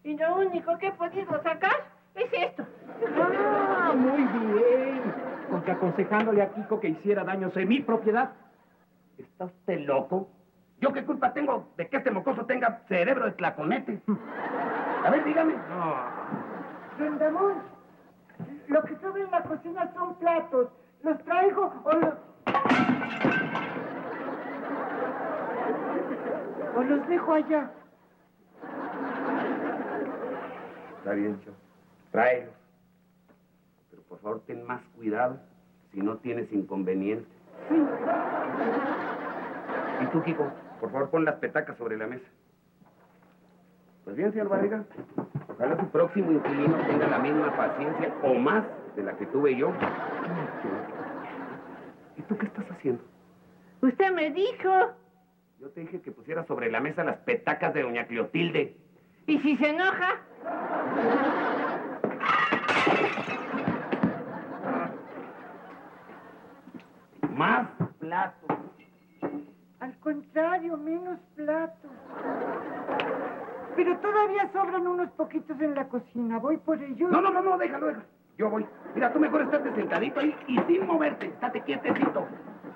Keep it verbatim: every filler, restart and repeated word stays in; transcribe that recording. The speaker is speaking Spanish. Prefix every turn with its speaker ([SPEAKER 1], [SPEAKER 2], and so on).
[SPEAKER 1] Y lo único que he podido sacar es esto.
[SPEAKER 2] Ah, muy bien. Porque aconsejándole a Kiko que hiciera daños en mi propiedad. ¿Está usted loco? ¿Yo qué culpa tengo de que este mocoso tenga cerebro de tlaconete? A ver, dígame. No.
[SPEAKER 3] Don Ramón, lo que sobra en la cocina son platos. ¿Los traigo o los...? ¿O los dejo allá?
[SPEAKER 2] Está bien, Cho. Tráelos. Pero por favor, ten más cuidado si no tienes inconveniente.
[SPEAKER 3] Sí.
[SPEAKER 2] Y tú, Kiko, por favor, pon las petacas sobre la mesa. Pues bien, señor Barriga. Ojalá su próximo inquilino tenga la misma paciencia o más de la que tuve yo. ¿Y tú qué estás haciendo?
[SPEAKER 1] Usted me dijo.
[SPEAKER 2] Yo te dije que pusiera sobre la mesa las petacas de doña Clotilde.
[SPEAKER 1] ¿Y si se enoja?
[SPEAKER 2] Más platos.
[SPEAKER 3] Al contrario, menos platos. Pero todavía sobran unos poquitos en la cocina. Voy por ellos.
[SPEAKER 2] No, no, no, no, déjalo, déjalo. Yo voy. Mira, tú mejor estate sentadito ahí y sin moverte. Estate quietecito.